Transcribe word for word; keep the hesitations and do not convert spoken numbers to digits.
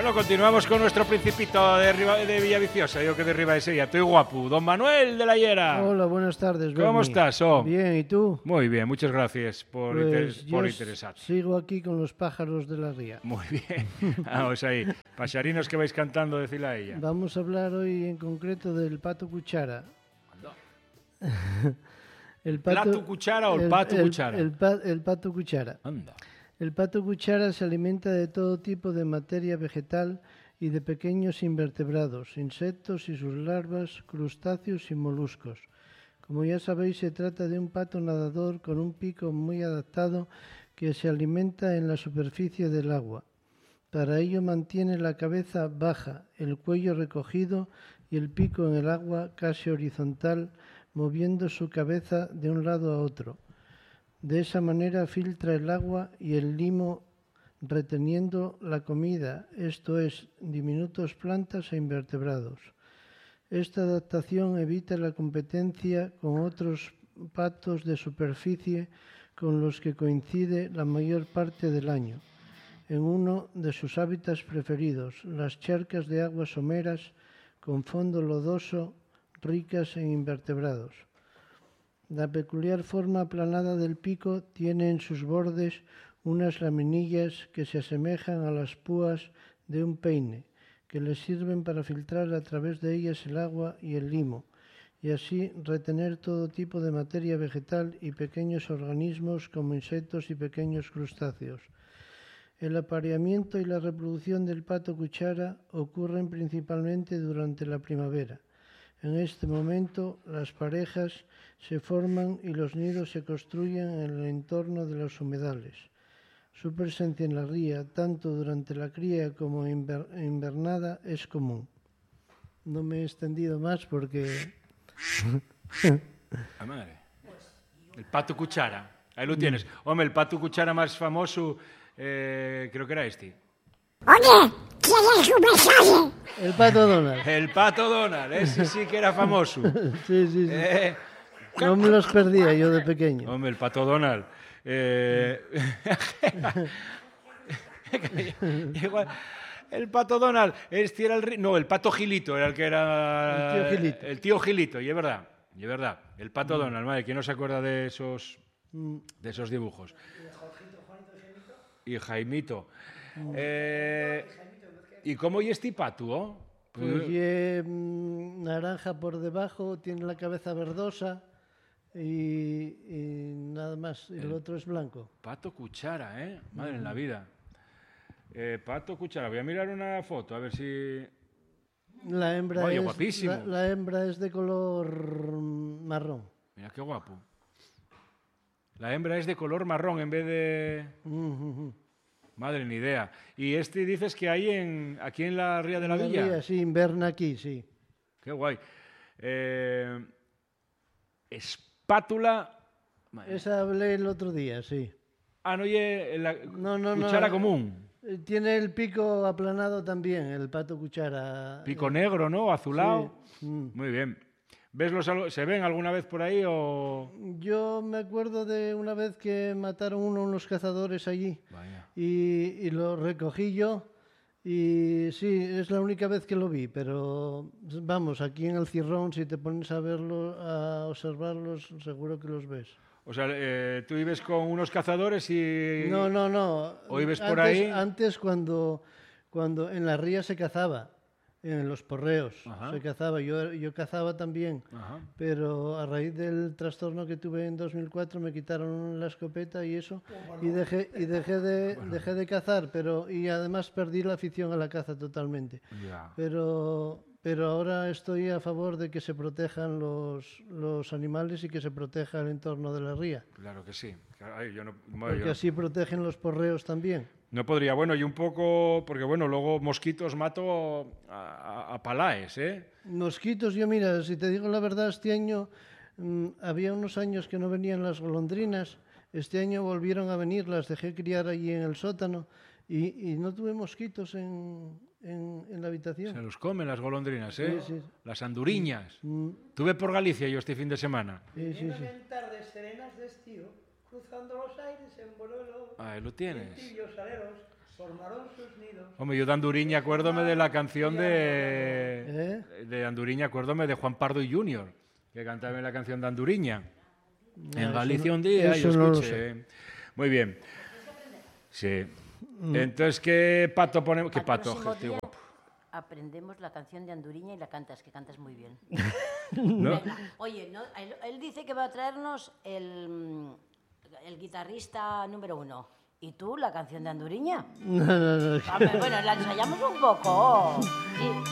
Bueno, continuamos con nuestro principito de, Riva, de Villaviciosa, yo que de Riva de Sevilla. Estoy guapo. Don Manuel de la Hiera. Hola, buenas tardes, Berni. ¿Cómo estás, oh? Bien, ¿y tú? Muy bien, muchas gracias por, pues inter por interesarte. Sigo aquí con los pájaros de la ría. Muy bien. Vamos ahí. Paxarinos que vais cantando, decila a ella. Vamos a hablar hoy en concreto del pato cuchara. el pato, ¿Plato cuchara o el, el pato el, cuchara? El, el, el pato cuchara. Anda. El pato cuchara se alimenta de todo tipo de materia vegetal y de pequeños invertebrados, insectos y sus larvas, crustáceos y moluscos. Como ya sabéis, se trata de un pato nadador con un pico muy adaptado que se alimenta en la superficie del agua. Para ello mantiene la cabeza baja, el cuello recogido y el pico en el agua casi horizontal, moviendo su cabeza de un lado a otro. De esa manera filtra el agua y el limo reteniendo la comida, esto es, diminutos plantas e invertebrados. Esta adaptación evita la competencia con otros patos de superficie con los que coincide la mayor parte del año, en uno de sus hábitats preferidos, las charcas de aguas someras con fondo lodoso ricas en invertebrados. La peculiar forma aplanada del pico tiene en sus bordes unas laminillas que se asemejan a las púas de un peine, que le sirven para filtrar a través de ellas el agua y el limo, y así retener todo tipo de materia vegetal y pequeños organismos como insectos y pequeños crustáceos. El apareamiento y la reproducción del pato cuchara ocurren principalmente durante la primavera. En este momento, las parejas se forman y los nidos se construyen en el entorno de los humedales. Su presencia en la ría, tanto durante la cría como en invernada, es común. No me he extendido más porque... ¡A madre! El pato cuchara. Ahí lo tienes. Hombre, el pato cuchara más famoso, eh, creo que era este. Oye, ¿quieres un mensaje? El pato Donald. El pato Donald, ese sí que era famoso. Sí, sí, sí. Eh, no me los perdía yo de pequeño. Hombre, el pato Donald. Eh... Igual, el pato Donald, este era el... No, el pato Gilito era el que era... El tío Gilito. El tío Gilito, y es verdad, y es verdad. El pato mm. Donald, madre, ¿quién no se acuerda de esos, mm. de esos dibujos? Y Jaimito. Mm. Eh, ¿Y cómo y este pato, oh? Pues, pues y, mm, naranja por debajo, tiene la cabeza verdosa y, y nada más. Y el, el otro es blanco. Pato cuchara, ¿eh? Madre mm. en la vida. Eh, pato cuchara. Voy a mirar una foto, a ver si... La hembra, Oye, es, guapísimo. La, la hembra es de color marrón. Mira qué guapo. La hembra es de color marrón en vez de... Uh-huh. Madre, ni idea. Y este dices que hay en, aquí en la Ría de la, la Villa. Ría, sí, inverna aquí, sí. Qué guay. Eh, espátula. Esa hablé el otro día, sí. Ah, no, oye, la no, no, cuchara no. común. Tiene el pico aplanado también, el pato cuchara. Pico negro, ¿no? Azulado. Sí. Mm. Muy bien. ¿Ves los, ¿Se ven alguna vez por ahí o...? Yo me acuerdo de una vez que mataron uno unos cazadores allí. Vaya. Y, y lo recogí yo y sí, es la única vez que lo vi, pero vamos, aquí en el Cirrón, si te pones a verlo, a observarlos, seguro que los ves. O sea, eh, tú vives con unos cazadores y... No, no, no. ¿O vives antes, por ahí? Antes cuando, cuando en la ría se cazaba. En los porreos Ajá. se cazaba, yo, yo cazaba también, Ajá. pero a raíz del trastorno que tuve en dos mil cuatro me quitaron la escopeta y eso, y dejé, y dejé, de, bueno. dejé de cazar, pero y además perdí la afición a la caza totalmente. Yeah. Pero, pero ahora estoy a favor de que se protejan los, los animales y que se proteja el entorno de la ría. Claro que sí. Ay, yo no, Porque yo... así protegen los porreos también. No podría, bueno, y un poco, porque bueno, luego mosquitos mato a, a, a palaes, ¿eh? Mosquitos, yo mira, si te digo la verdad, este año mmm, había unos años que no venían las golondrinas, este año volvieron a venir, las dejé criar allí en el sótano y, y no tuve mosquitos en, en, en la habitación. Se los comen las golondrinas, ¿eh? Sí, sí. Las anduriñas. Mm. Tuve por Galicia yo este fin de semana. Sí, sí, sí. tardes serenas de estío, cruzando los aires en Borolo. Ah, lo tienes. Tibios aleros, Hombre, yo de Anduriña acuérdome de la canción de... ¿Eh? De Anduriña acuérdome de Juan Pardo y Junior, que cantaba en la canción de Anduriña. No, En eso Galicia no- un día eso yo no lo escuché. Muy bien. Sí. Entonces, ¿qué pato ponemos? ¿Qué Para el pato? próximo Qué día guapo. aprendemos la canción de Anduriña y la cantas, que cantas muy bien. ¿No? Venga, oye, ¿no? él, él dice que va a traernos el, mm, el guitarrista número uno. ¿Y tú la canción de Anduriña? No, no, no. Hombre, bueno, la ensayamos un poco. Sí.